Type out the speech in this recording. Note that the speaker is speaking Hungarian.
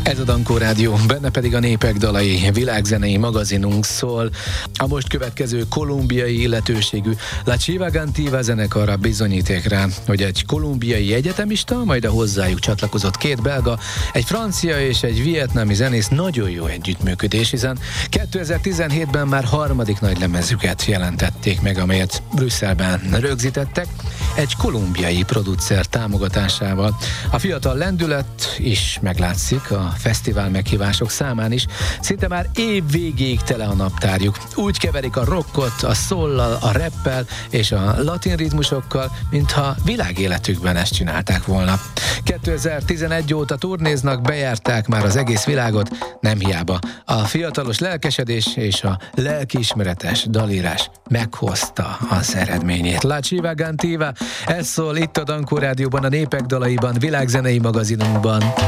Ez a Dankó Rádió, benne pedig a Népek dalai világzenei magazinunk szól. A most következő kolumbiai illetőségű La Chiva Gantiva zenekarra bizonyíték rá, hogy egy kolumbiai egyetemista, majd a hozzájuk csatlakozott két belga, egy francia és egy vietnámi zenész nagyon jó együttműködés, hiszen 2017-ben már harmadik nagy lemezüket jelentették meg, amelyet Brüsszelben rögzítettek, egy kolumbiai producer támogatásával. A fiatal lendület is meglátszik a fesztivál meghívások számán is, szinte már év végéig tele a naptárjuk. Úgy keverik a rockot, a soul-lal, a rappel és a latin ritmusokkal, mintha világéletükben ezt csinálták volna. 2011 óta turnéznak, bejárták már az egész világot, nem hiába. A fiatalos lelkesedés és a lelkiismeretes dalírás meghozta az eredményét. La Chiva Gantiva, ez szól itt a Dankó Rádióban, a Népek dalaiban, világzenei magazinunkban.